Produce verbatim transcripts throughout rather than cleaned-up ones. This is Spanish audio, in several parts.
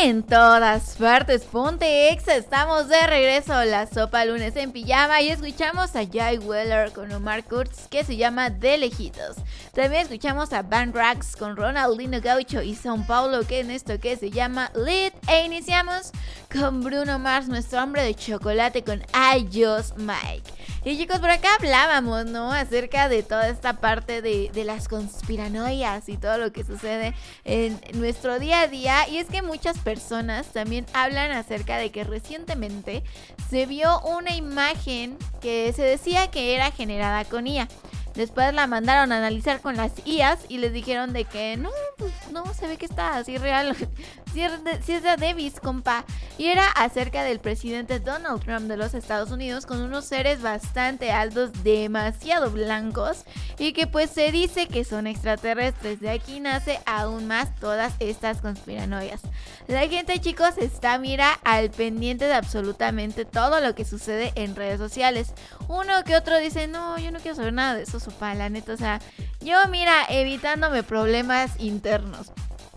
En todas partes, ponte Exa, estamos de regreso, la sopa lunes en pijama y escuchamos a Jay Weller con Omar Kurz que se llama De Lejitos. También escuchamos a Van Rax con Ronaldinho Gaucho y São Paulo que en esto que se llama Lit. E iniciamos con Bruno Mars, nuestro hombre de chocolate con I Just Mike. Y chicos, por acá hablábamos, ¿no? Acerca de toda esta parte de, de las conspiranoias y todo lo que sucede en nuestro día a día. Y es que muchas personas también hablan acerca de que recientemente se vio una imagen que se decía que era generada con I A. Después la mandaron a analizar con las I As y les dijeron de que no, pues no, se ve que está así real. Si es, de, si es de Davis, compa. Y era acerca del presidente Donald Trump de los Estados Unidos con unos seres bastante altos, demasiado blancos y que pues se dice que son extraterrestres. De aquí nace aún más todas estas conspiranoias. La gente, chicos, está, mira, al pendiente de absolutamente todo lo que sucede en redes sociales. Uno que otro dice, no, yo no quiero saber nada de eso, sopa, la neta, o sea, yo, mira, evitándome problemas internos.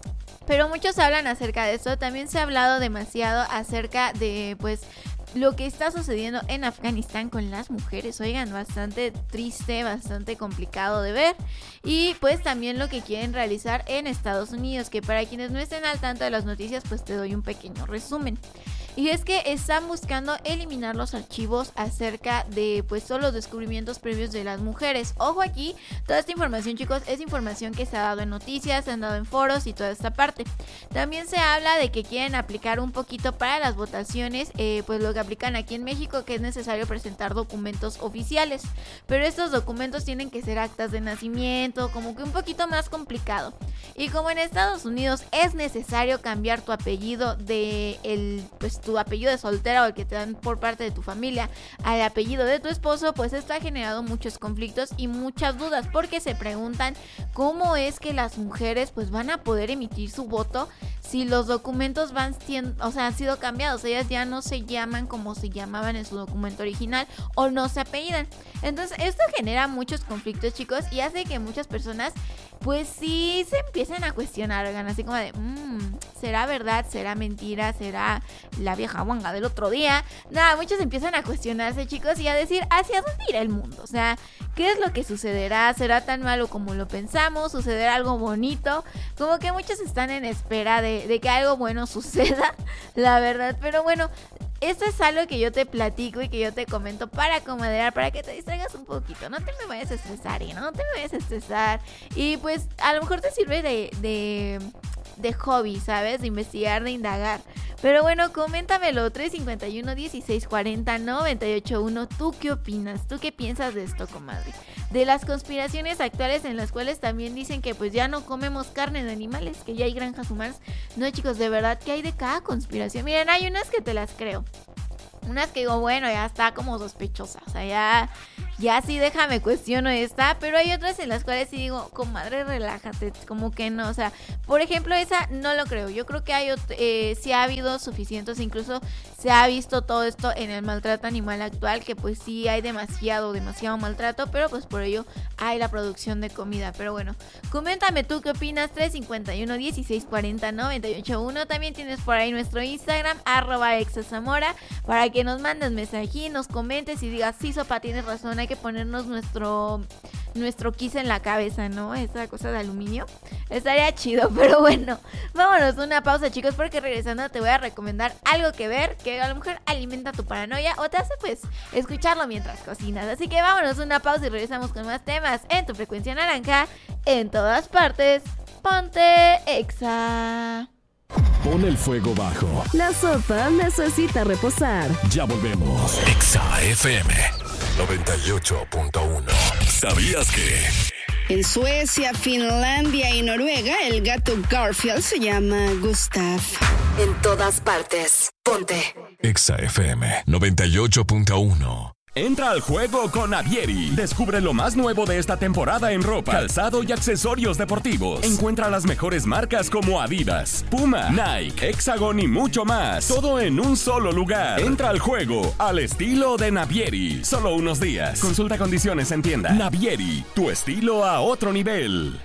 Pero muchos hablan acerca de eso. También se ha hablado demasiado acerca de, pues, lo que está sucediendo en Afganistán con las mujeres. Oigan, bastante triste, bastante complicado de ver. Y pues también lo que quieren realizar en Estados Unidos, que para quienes no estén al tanto de las noticias, pues te doy un pequeño resumen. Y es que están buscando eliminar los archivos acerca de, pues, todos los descubrimientos previos de las mujeres. Ojo aquí, toda esta información, chicos, es información que se ha dado en noticias, se han dado en foros y toda esta parte. También se habla de que quieren aplicar un poquito para las votaciones, eh, pues lo que aplican aquí en México, que es necesario presentar documentos oficiales. Pero estos documentos tienen que ser actas de nacimiento, como que un poquito más complicado. Y como en Estados Unidos es necesario cambiar tu apellido de el, pues, tu apellido de soltera o el que te dan por parte de tu familia al apellido de tu esposo, pues esto ha generado muchos conflictos y muchas dudas, porque se preguntan cómo es que las mujeres pues van a poder emitir su voto si los documentos van siendo, o sea, han sido cambiados. Ellas ya no se llaman como se llamaban en su documento original o no se apellidan. Entonces esto genera muchos conflictos, chicos, y hace que muchas personas pues sí se empiecen a cuestionar, oigan, así como de, mmm, ¿será verdad? ¿Será mentira? ¿Será la vieja guanga del otro día? Nada, muchos empiezan a cuestionarse, chicos, y a decir, ¿hacia dónde irá el mundo? O sea, ¿qué es lo que sucederá? ¿Será tan malo como lo pensamos? ¿Sucederá algo bonito? Como que muchos están en espera de, de que algo bueno suceda, la verdad. Pero bueno, esto es algo que yo te platico y que yo te comento para acomodar, para que te distraigas un poquito. No te me vayas a estresar, ¿eh? No te me vayas a estresar. Y pues a lo mejor te sirve de, de, de hobby, ¿sabes? De investigar, de indagar. Pero bueno, coméntamelo, tres cinco uno, dieciséis cuarenta, noventa y ocho uno. ¿Tú qué opinas? ¿Tú qué piensas de esto, comadre? De las conspiraciones actuales en las cuales también dicen que pues ya no comemos carne de animales, que ya hay granjas humanas. No, chicos, de verdad que hay de cada conspiración. Miren, hay unas que te las creo. Unas que digo, bueno, ya está como sospechosa. O sea, ya, ya sí déjame cuestiono esta. Pero hay otras en las cuales sí digo, comadre, relájate. Como que no, o sea, por ejemplo, esa no lo creo. Yo creo que hay, eh, sí ha habido suficientes. Incluso se ha visto todo esto en el maltrato animal actual. Que pues sí hay demasiado, demasiado maltrato. Pero pues por ello hay la producción de comida. Pero bueno, coméntame tú qué opinas. tres cinco uno, dieciséis cuarenta, noventa y ocho uno. También tienes por ahí nuestro Instagram, arroba exazamora, para que nos mandes mensaje, nos comentes y digas, sí, sopa, tienes razón, hay que ponernos nuestro nuestro kiss en la cabeza, ¿no? Esa cosa de aluminio. Estaría chido, pero bueno, vámonos a una pausa, chicos, porque regresando te voy a recomendar algo que ver, que a lo mejor alimenta tu paranoia o te hace, pues, escucharlo mientras cocinas. Así que vámonos a una pausa y regresamos con más temas en tu frecuencia naranja, en todas partes. Ponte Exa. Pon el fuego bajo. La sopa necesita reposar. Ya volvemos. Exa F M noventa y ocho punto uno. ¿Sabías que? En Suecia, Finlandia y Noruega, el gato Garfield se llama Gustav. En todas partes. Ponte Exa F M noventa y ocho punto uno. Entra al juego con Navieri. Descubre lo más nuevo de esta temporada en ropa, calzado y accesorios deportivos. Encuentra las mejores marcas como Adidas, Puma, Nike, Hexagon y mucho más. Todo en un solo lugar. Entra al juego al estilo de Navieri. Solo unos días. Consulta condiciones en tienda. Navieri, tu estilo a otro nivel.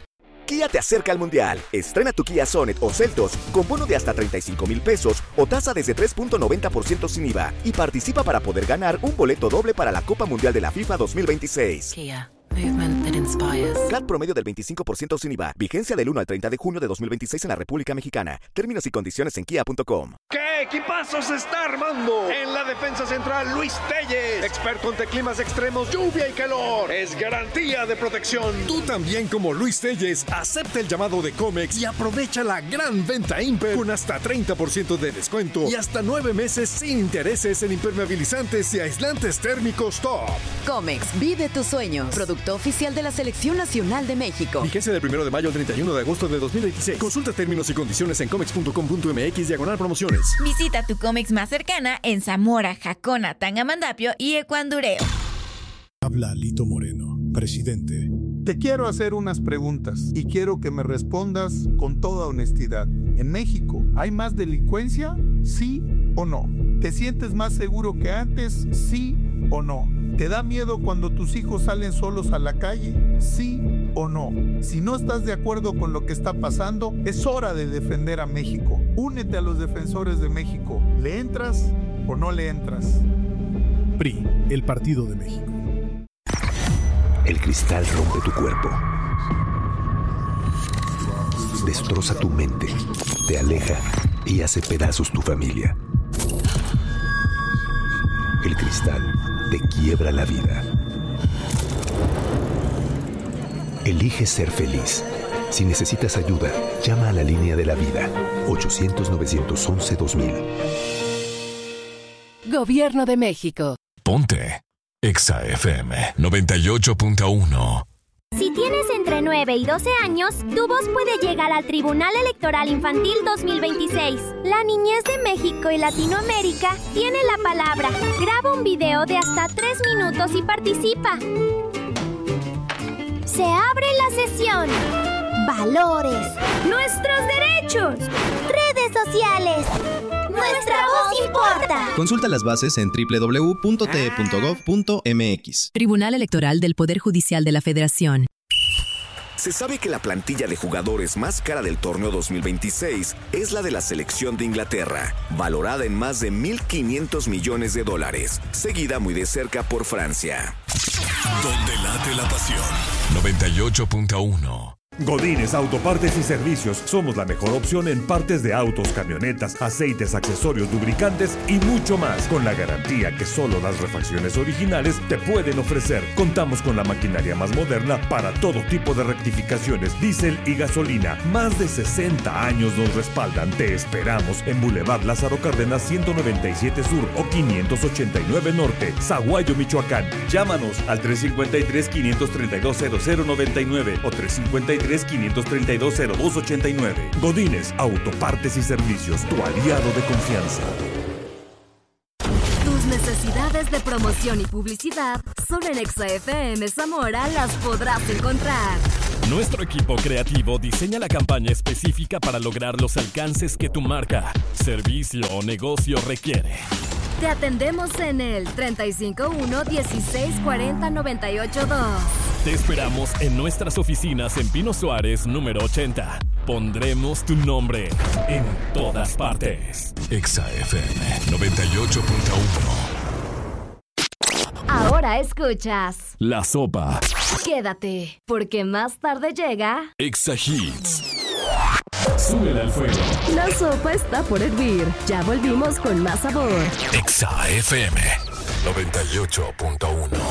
Kia te acerca al Mundial. Estrena tu Kia Sonet o Seltos con bono de hasta treinta y cinco mil pesos o tasa desde tres punto noventa por ciento sin I V A y participa para poder ganar un boleto doble para la Copa Mundial de la FIFA dos mil veintiséis. Kia. Movement that inspires. C A T promedio del veinticinco por ciento sin I V A. Vigencia del uno al treinta de junio de dos mil veintiséis en la República Mexicana. Términos y condiciones en kia punto com. ¿Qué equipazo se está armando? En la defensa central, Luis Telles, experto ante climas extremos, lluvia y calor. Es garantía de protección. Tú también, como Luis Telles, acepta el llamado de Comex y aprovecha la gran venta Imper con hasta treinta por ciento de descuento y hasta nueve meses sin intereses en impermeabilizantes y aislantes térmicos top. Comex, vive tus sueños. Producto oficial de la Selección Nacional de México. Vigencia del primero de mayo al treinta y uno de agosto de dos mil veintiséis. Consulta términos y condiciones en comex punto com punto m x diagonal promociones. Visita tu Comex más cercana en Zamora, Jacona, Tangamandapio y Ecuandureo. Habla Lito Moreno, presidente. Te quiero hacer unas preguntas y quiero que me respondas con toda honestidad. ¿En México hay más delincuencia? ¿Sí o no? ¿Te sientes más seguro que antes? ¿Sí o no? ¿Te da miedo cuando tus hijos salen solos a la calle? ¿Sí o no? Si no estás de acuerdo con lo que está pasando, es hora de defender a México. Únete a los defensores de México. ¿Le entras o no le entras? P R I, el Partido de México. El cristal rompe tu cuerpo. Destroza tu mente, te aleja y hace pedazos tu familia. El cristal te quiebra la vida. Elige ser feliz. Si necesitas ayuda, llama a la línea de la vida. ochocientos, novecientos once, dos mil. Gobierno de México. Ponte Exa F M noventa y ocho punto uno. Si tienes entre nueve y doce años, tu voz puede llegar al Tribunal Electoral Infantil dos mil veintiséis. La niñez de México y Latinoamérica tiene la palabra. Graba un video de hasta tres minutos y participa. Se abre la sesión. Valores. Nuestros derechos. Redes sociales. Nuestra voz importa. Consulta las bases en doble u doble u doble u punto t e punto gov punto m x. Tribunal Electoral del Poder Judicial de la Federación. Se sabe que la plantilla de jugadores más cara del torneo dos mil veintiséis es la de la selección de Inglaterra, valorada en más de mil quinientos millones de dólares, seguida muy de cerca por Francia. Donde late la pasión. noventa y ocho punto uno. Godínez Autopartes y Servicios. Somos la mejor opción en partes de autos, camionetas, aceites, accesorios, lubricantes y mucho más, con la garantía que solo las refacciones originales te pueden ofrecer. Contamos con la maquinaria más moderna para todo tipo de rectificaciones, diésel y gasolina. Más de sesenta años nos respaldan. Te esperamos en Boulevard Lázaro Cárdenas ciento noventa y siete Sur o quinientos ochenta y nueve Norte, Zaguayo, Michoacán. Llámanos al tres cinco tres, quinientos treinta y dos, cero cero noventa y nueve o tres cinco tres, quinientos treinta y dos, cero dos ochenta y nueve. Godínez Autopartes y Servicios, tu aliado de confianza. Tus necesidades de promoción y publicidad solo en Exa F M Zamora las podrás encontrar. Nuestro equipo creativo diseña la campaña específica para lograr los alcances que tu marca, servicio o negocio requiere. Te atendemos en el treinta y cinco uno, dieciséis cuarenta, noventa y ocho dos. Te esperamos en nuestras oficinas en Pino Suárez, número ochenta. Pondremos tu nombre en todas partes. Exa F M noventa y ocho punto uno. Ahora escuchas La Sopa. Quédate, porque más tarde llega Exa Hits. Súbele al fuego. La sopa está por hervir. Ya volvimos con más sabor. Exa F M noventa y ocho punto uno.